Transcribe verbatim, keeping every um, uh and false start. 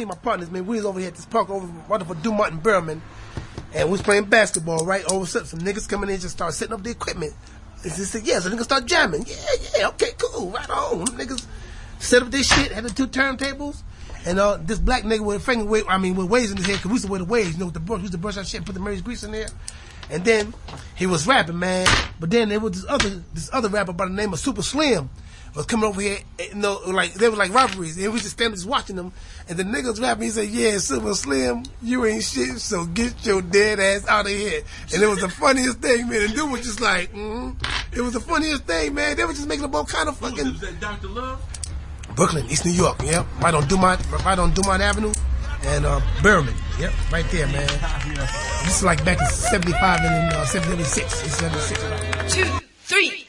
and my partners, man, we was over here at this park over wonderful Dumont and Berman, and we was playing basketball, right? All of a sudden, some niggas coming in just start setting up the equipment. And they said, yeah, so niggas start jamming. Yeah, yeah, okay, cool, right on. Them niggas set up this shit, had the two turntables, and uh, this black nigga with a finger, wave, I mean, with waves in his head, because we used to wear the waves, you know, with the brush, we used to brush our shit and put the Mary's grease in there. And then he was rapping, man. But then there was this other this other rapper by the name of Super Slim was coming over here, you know, like they were like rivalries, and we just standing just watching them. And the niggas rapping, he said, "Yeah, Super Slim, you ain't shit, so get your dead ass out of here." And it was the funniest thing, man. And dude was just like, mm-hmm. It was the funniest thing, man. They were just making up all kind of fucking. Was that Doctor Love? Brooklyn, East New York, yeah, right on Dumont, right on Dumont Avenue. And uh, Berman, yep, right there, man. This is like back in seventy-five and in uh, seventy-six. seventy-six. Two, three.